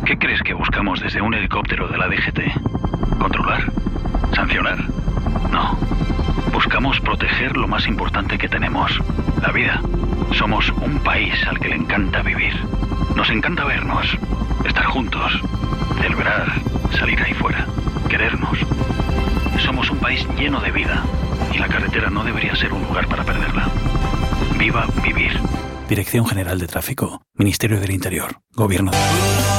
¿Qué crees que buscamos desde un helicóptero de la DGT? ¿Controlar? ¿Sancionar? No. Buscamos proteger lo más importante que tenemos, la vida. Somos un país al que le encanta vivir. Nos encanta vernos, estar juntos, celebrar, salir ahí fuera, querernos. Somos un país lleno de vida y la carretera no debería ser un lugar para perderla. Viva vivir. Dirección General de Tráfico, Ministerio del Interior, Gobierno de...